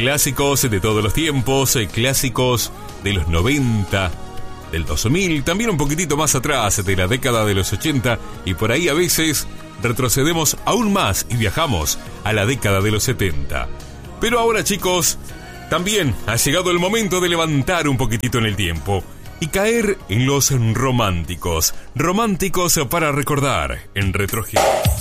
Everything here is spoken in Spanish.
Clásicos de todos los tiempos, clásicos de los 90, del 2000, también un poquitito más atrás de la década de los 80, y por ahí a veces retrocedemos aún más y viajamos a la década de los 70. Pero ahora, chicos, también ha llegado el momento de levantar un poquitito en el tiempo y caer en los románticos. Románticos para recordar en Retro Hits.